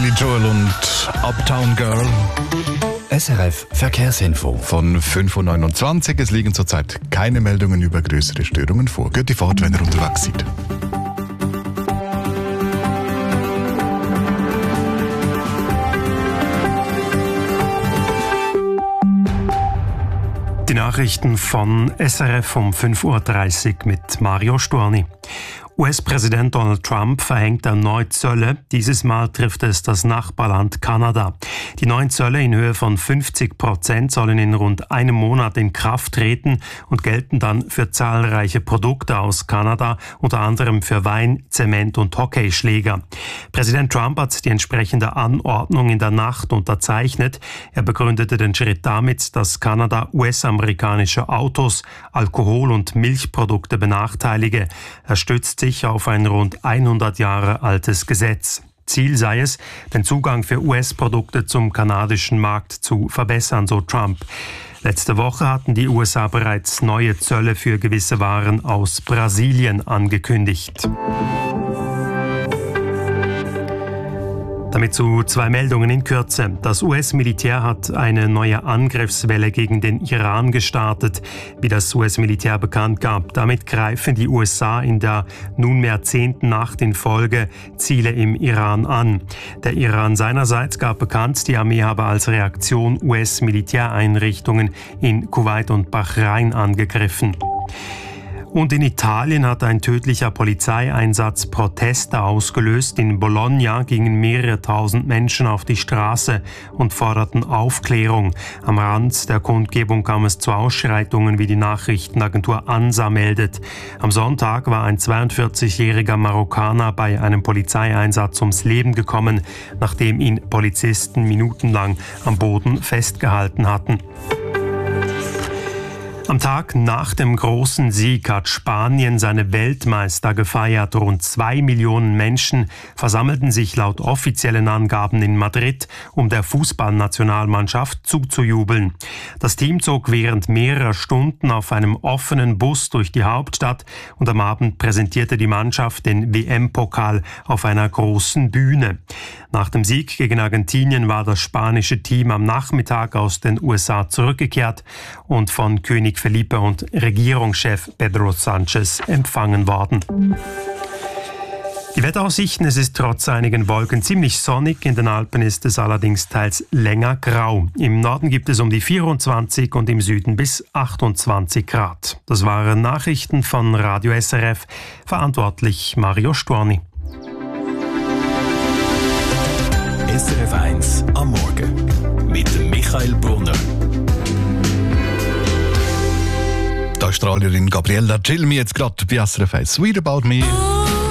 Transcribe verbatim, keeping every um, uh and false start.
Billy Joel und Uptown Girl. S R F Verkehrsinfo. Von fünf Uhr neunundzwanzig. Es liegen zurzeit keine Meldungen über größere Störungen vor. Geht die Fahrt, wenn ihr unterwegs seid. Die Nachrichten von S R F um fünf Uhr dreißig mit Mario Storni. U S-Präsident Donald Trump verhängt erneut Zölle. Dieses Mal trifft es das Nachbarland Kanada. Die neuen Zölle in Höhe von fünfzig Prozent sollen in rund einem Monat in Kraft treten und gelten dann für zahlreiche Produkte aus Kanada, unter anderem für Wein, Zement und Hockeyschläger. Präsident Trump hat die entsprechende Anordnung in der Nacht unterzeichnet. Er begründete den Schritt damit, dass Kanada U S-amerikanische Autos, Alkohol- und Milchprodukte benachteilige. Er stützt sich auf ein rund hundert Jahre altes Gesetz. Ziel sei es, den Zugang für U S-Produkte zum kanadischen Markt zu verbessern, so Trump. Letzte Woche hatten die U S A bereits neue Zölle für gewisse Waren aus Brasilien angekündigt. Damit zu zwei Meldungen in Kürze. Das U S-Militär hat eine neue Angriffswelle gegen den Iran gestartet, wie das U S-Militär bekannt gab. Damit greifen die U S A in der nunmehr zehnten Nacht in Folge Ziele im Iran an. Der Iran seinerseits gab bekannt, die Armee habe als Reaktion U S-Militäreinrichtungen in Kuwait und Bahrain angegriffen. Und in Italien hat ein tödlicher Polizeieinsatz Proteste ausgelöst. In Bologna gingen mehrere tausend Menschen auf die Straße und forderten Aufklärung. Am Rand der Kundgebung kam es zu Ausschreitungen, wie die Nachrichtenagentur ANSA meldet. Am Sonntag war ein zweiundvierzigjähriger Marokkaner bei einem Polizeieinsatz ums Leben gekommen, nachdem ihn Polizisten minutenlang am Boden festgehalten hatten. Am Tag nach dem großen Sieg hat Spanien seine Weltmeister gefeiert. Rund zwei Millionen Menschen versammelten sich laut offiziellen Angaben in Madrid, um der Fußballnationalmannschaft zuzujubeln. Das Team zog während mehrerer Stunden auf einem offenen Bus durch die Hauptstadt und am Abend präsentierte die Mannschaft den W M-Pokal auf einer großen Bühne. Nach dem Sieg gegen Argentinien war das spanische Team am Nachmittag aus den U S A zurückgekehrt und von König Felipe und Regierungschef Pedro Sanchez empfangen worden. Die Wetteraussichten: Es ist trotz einigen Wolken ziemlich sonnig, in den Alpen ist es allerdings teils länger grau. Im Norden gibt es um die vierundzwanzig und im Süden bis achtundzwanzig Grad. Das waren Nachrichten von Radio S R F, verantwortlich Mario Storni. S R F eins am Morgen mit Michael Brunner. Die Australierin Gabriella Gilmi jetzt gerade bei S R F eins. Sweet About Me.